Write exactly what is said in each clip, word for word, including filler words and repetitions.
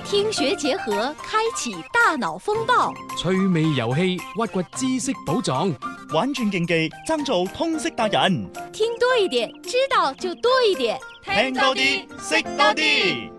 聽學結合，開啟大腦風暴， 趣味遊戲，挖掘知識寶藏， 玩轉競技，爭做通識達人。 聽多一點，知道就多一點， 聽多啲，識多啲。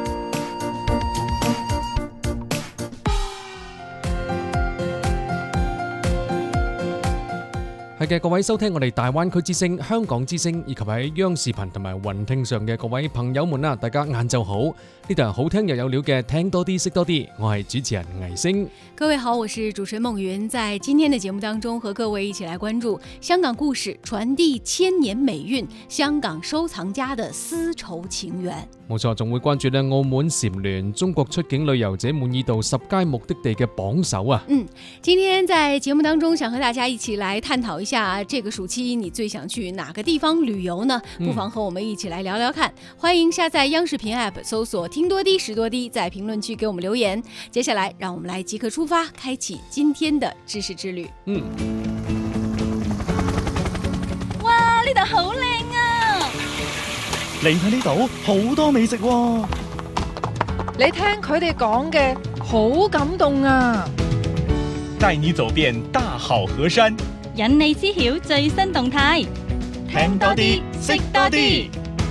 係嘅，各位收聽我哋大灣區之聲、香港之聲，以及喺央視頻同埋雲聽上嘅各位朋友們啊，大家晏晝好！呢度係好聽又有料嘅，聽多啲識多啲，我係主持人倪星。 各位好，我是主持人夢雲，在今天的節目當中，和各位一起來關注香港故事，傳遞千年美韻，香港收藏家的絲綢情緣。 冇錯，仲會關注咧澳門蟬聯中國出境旅遊者滿意度十佳目的地嘅榜首啊！ 嗯，今天在節目當中，想和大家一起來探討一下，這個暑期你最想去哪個地方旅遊呢？不妨和我們一起來聊聊看。嗯、歡迎下載央視頻 App， 搜索聽多啲識多啲，在評論區給我們留言。接下來，讓我們來即刻出發，開啟今天的知識之旅。 嗯， 哇，呢度好靚啊！ 嚟睇呢度好多美食喎。 你聽佢哋講嘅好感動啊！ 帶你走遍大好河山， 引你知曉最新動態， 聽多啲，識多啲。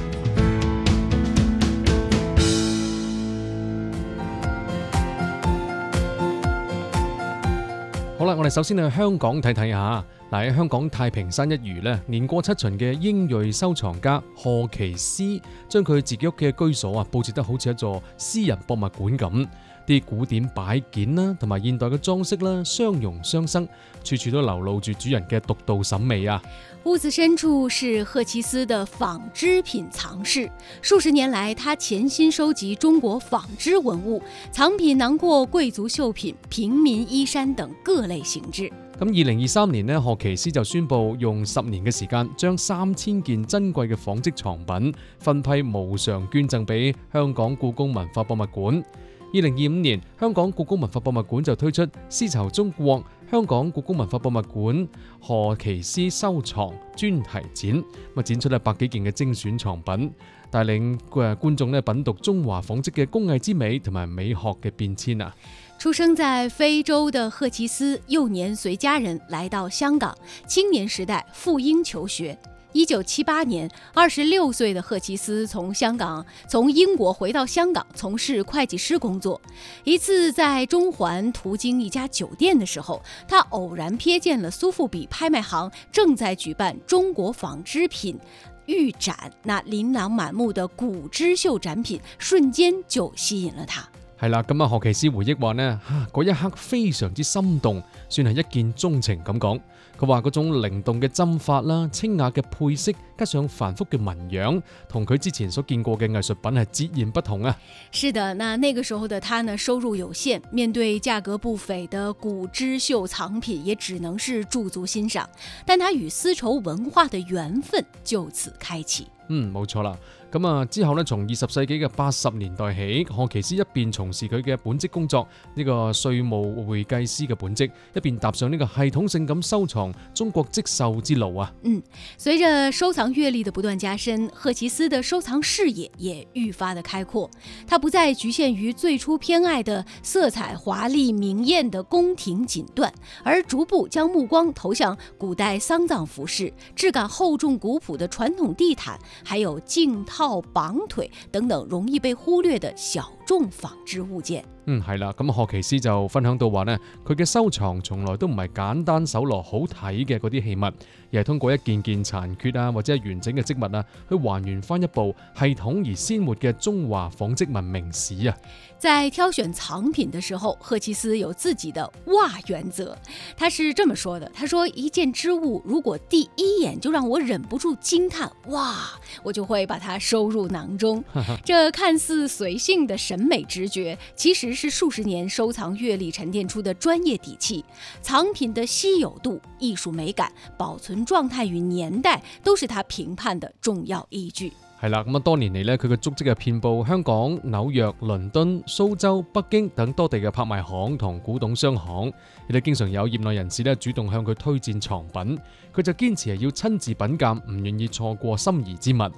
好啦，我哋首先去香港睇睇下。嗱，喺香港太平山一隅咧，年過七旬嘅英鋭收藏家賀其思，將佢自己屋企嘅居所啊佈置得好似一座私人博物館咁，啲古典擺件啦，同埋現代嘅裝飾啦，相容相生，處處都流露住主人嘅獨到審美啊！ 屋子深處是賀其思的紡織品藏室，數十年來，他潛心收集中國紡織文物，藏品囊括貴族繡品、平民衣衫等各類形制。 咁二零二三年呢，賀其思就宣布用十年嘅時間，將三千件珍貴嘅紡織藏品分批無償捐贈俾香港故宮文化博物館。二零二五年，香港故宮文化博物館就推出絲綢中國香港故宮文化博物館賀其思收藏專題展，咁展出咧百幾件嘅精選藏品，帶領誒觀眾咧品讀中華紡織嘅工藝之美同埋美學嘅變遷啊！ 出生在非洲的賀其思，幼年隨家人來到香港，青年時代赴英求學。一九七八年，二十六歲的賀其思從香港從英國回到香港，從事會計師工作。一次在中環途經一家酒店的時候，他偶然瞥見了蘇富比拍賣行正在舉辦中國紡織品預展，那琳琅滿目的古織繡展品瞬間就吸引了他。 係啦，咁啊，賀其思回憶話呢，嗰一刻非常之心動，算係一見鍾情咁講。佢話嗰種靈動嘅針法啦、清雅嘅配飾，加上繁複嘅紋樣，同佢之前所見過嘅藝術品係截然不同啊！ 是的，那那個時候的他呢，收入有限，面對價格不菲的古織繡藏品，也只能是駐足欣賞。但他與絲綢文化的緣分就此開啟。 嗯，冇錯啦。咁啊，之後咧，從二十世紀嘅八十年代起，賀其思一邊從事佢嘅本職工作，呢、這個稅務會計師嘅本職，一邊踏上呢個系統性咁收藏中國織繡之路啊。 嗯，隨着收藏閱歷的不斷加深，賀其思的收藏視野也愈發的開闊。他不再局限於最初偏愛的色彩華麗明豔的宮廷錦緞，而逐步將目光投向古代喪葬服飾、質感厚重古樸的傳統地毯，還有鏡套、綁腿等等容易被忽略的小眾紡織物件。 嗯，係啦，咁賀其思就分享到話呢，佢嘅收藏從來都唔係簡單搜羅好睇嘅嗰啲器物，而係通過一件件殘缺啊或者係完整嘅織物啊，去還原翻一部系統而鮮活嘅中華紡織文明史啊。 在挑選藏品的時候，賀其思有自己的哇原則。他是這麼說的，他說一件織物如果第一眼就讓我忍不住驚嘆哇，我就會把它收入囊中。這看似隨性的審美直覺，其實是數十年收藏閱歷沉澱出的專業底氣。藏品的稀有度、藝術美感、保存狀態與年代，都是他評判的重要依據。 係啦，咁啊多年嚟咧，佢嘅足跡係遍佈香港、紐約、倫敦、蘇州、北京等多地嘅拍賣行同古董商行，亦都經常有業內人士咧主動向佢推薦藏品，佢就堅持係要親自品鑑，唔願意錯過心儀之物。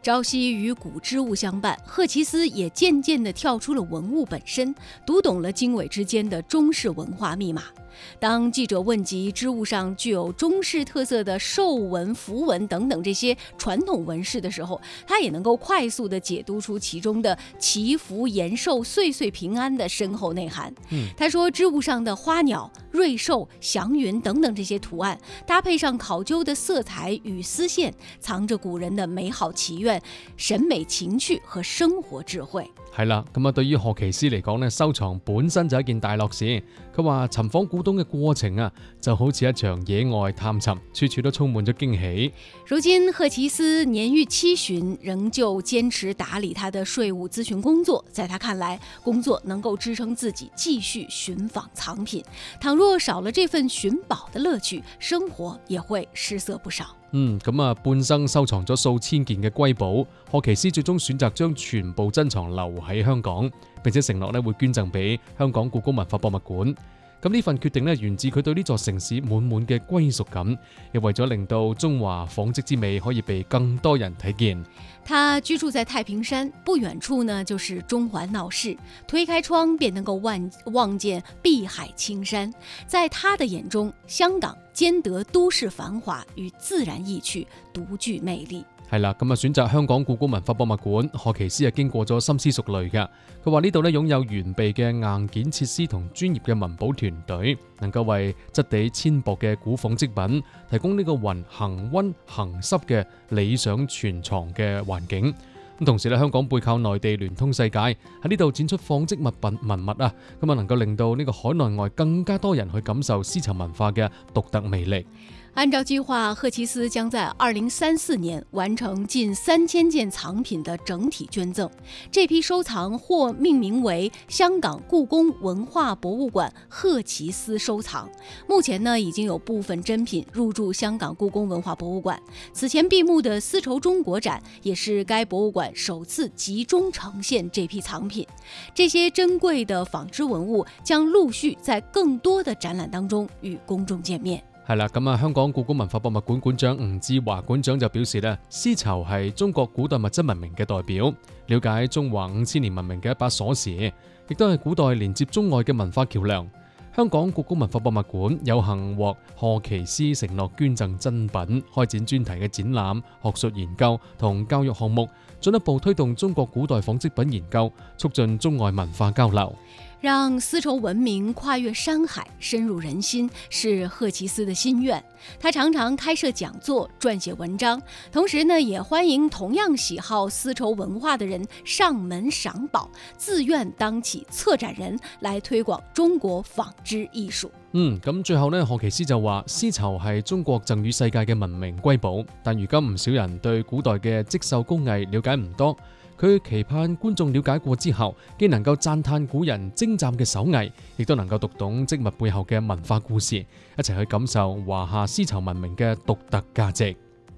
朝夕与古织物相伴，赫奇斯也渐渐地跳出了文物本身，读懂了经纬之间的中式文化密码。当记者问及织物上具有中式特色的兽纹、符文等等这些传统纹饰的时候，他也能够快速地解读出其中的祈福延寿、岁岁平安的深厚内涵。 嗯、 他说，织物上的花鸟、瑞兽、祥云等等这些图案，搭配上考究的色彩与絲線，藏着古人的美好祈願、審美情趣和生活智慧。 係啦，咁啊，對於賀奇斯嚟講呢，收藏本身就係一件大樂事。佢話尋訪古董嘅過程啊，就好似一場野外探尋，處處都充滿咗驚喜。 如今赫奇斯年逾七旬，仍舊堅持打理他的稅務諮詢工作。在他看來，工作能夠支撐自己繼續尋訪藏品。倘若少了這份尋寶的樂趣，生活也會失色不少。 嗯，咁啊，半生收藏咗數千件嘅瑰寶，賀奇斯最終選擇將全部珍藏留喺香港，並且承諾咧會捐贈俾香港故宮文化博物館。咁呢份決定咧源自佢對呢座城市滿滿嘅歸屬感，亦為咗令到中華紡織之美可以被更多人睇見。 他居住在太平山，不遠處呢就是中環鬧市，推開窗便能夠望望見碧海青山。在他的眼中，香港兼得都市繁華與自然意趣，獨具魅力。 係啦，咁啊選擇香港故宮文化博物館，賀奇斯係經過咗深思熟慮嘅。佢話呢度咧擁有完備嘅硬件設施同專業嘅文保團隊，能夠為質地纖薄嘅古紡織品提供呢個雲恒溫恒濕嘅理想存藏嘅環境。咁同時咧，香港背靠內地聯通世界，喺呢度展出紡織物品文物啊，咁啊能夠令到呢個海內外更加多人去感受絲綢文化嘅獨特魅力。 按照計劃，赫奇斯將在二零三四年完成近三千件藏品的整體捐贈。這批收藏或命名為香港故宮文化博物館赫奇斯收藏。目前呢，已經有部分珍品入駐香港故宮文化博物館。此前閉幕的絲綢中國展，也是該博物館首次集中呈現這批藏品。這些珍貴的紡織文物將陸續在更多的展覽當中與公眾見面。 係啦，咁啊，香港故宮文化博物館館長吳志華館長就表示咧，絲綢係中國古代物質文明嘅代表，了解中華五千年文明嘅一把鎖匙，亦都係古代連接中外嘅文化橋樑。香港故宮文化博物館有幸獲賀奇斯承諾捐贈珍品，開展專題嘅展覽、學術研究同教育項目，進一步推動中國古代紡織品研究，促進中外文化交流。 讓絲綢文明跨越山海，深入人心，是赫奇斯的心願。他常常開設講座，撰寫文章，同時呢，也歡迎同樣喜好絲綢文化的人上門賞寶，自願當起策展人，來推廣中國紡織藝術。 嗯，咁最後呢，賀奇斯就話絲綢係中國贈予世界嘅文明瑰寶，但如今唔少人對古代嘅織繡工藝了解唔多。佢期盼觀眾了解過之後，既能夠讚嘆古人精湛嘅手藝，亦都能夠讀懂織物背後嘅文化故事，一齊去感受華夏絲綢文明嘅獨特價值。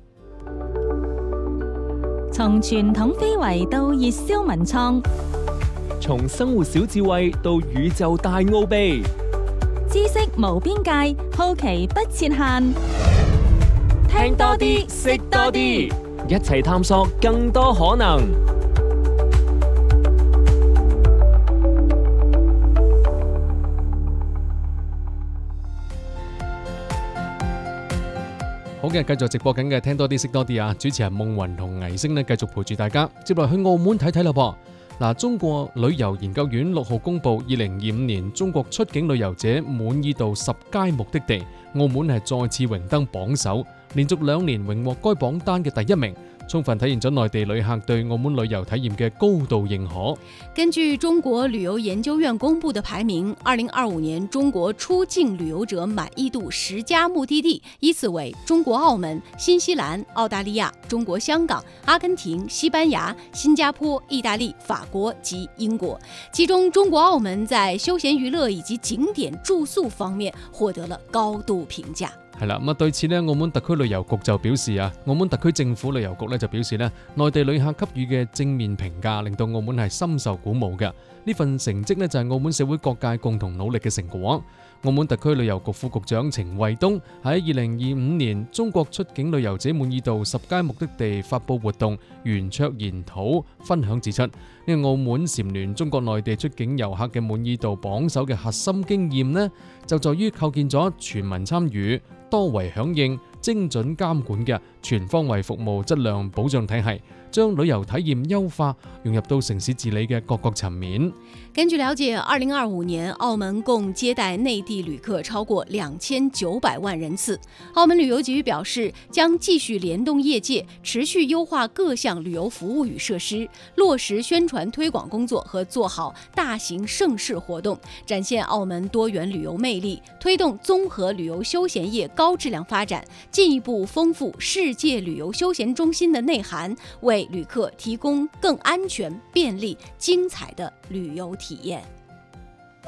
從傳統非遺到熱銷文創， 從生活小智慧到宇宙大奧秘， 知識無邊界，好奇不設限。 聽多啲，識多啲，一齊探索更多可能。 好嘅，繼續直播緊嘅聽多啲識多啲啊！主持人夢雲同倪星呢繼續陪住大家，接落去澳門睇睇啦噃。嗱，中國旅遊研究院六號公布二零二五年中國出境旅遊者滿意度十佳目的地，澳門係再次榮登榜首，連續兩年榮獲該榜單嘅第一名。充分體現咗內地旅客對澳門旅遊體驗嘅高度認可。 根據中國旅遊研究院公布的排名，二零二五年中國出境旅遊者滿意度十佳目的地依次為中國澳門、新西蘭、澳大利亞、中國香港、阿根廷、西班牙、新加坡、意大利、法國及英國。其中中國澳門在休閒娛樂以及景點住宿方面獲得了高度評價。 係啦，咁啊對此呢，澳門特區旅遊局就表示啊，澳門特區政府旅遊局咧就表示呢，內地旅客給予嘅正面評價，令到澳門係深受鼓舞嘅。呢份成績呢，就係澳門社會各界共同努力嘅成果。澳門特區旅遊局副局長程衛東喺二零二五年中國出境旅遊者滿意度十佳目的地發佈活動圓桌研討分享指出，呢個澳門蟬聯中國內地出境遊客嘅滿意度榜首嘅核心經驗呢，就在於構建咗全民參與、多維響應、精準監管嘅全方位服務質量保障體系，將旅遊體驗優化融入到城市治理嘅各個層面。 根據了解，二零二五年澳門共接待內地旅客超過兩千九百萬人次。澳門旅遊局表示，將繼續聯動業界，持續優化各項旅遊服務與設施，落實宣傳推廣工作和做好大型盛事活動，展現澳門多元旅遊魅力，推動綜合旅遊休閒業高質量發展，進一步豐富世界旅遊休閒中心的內涵，為旅客提供更安全、便利、精彩的旅遊體驗。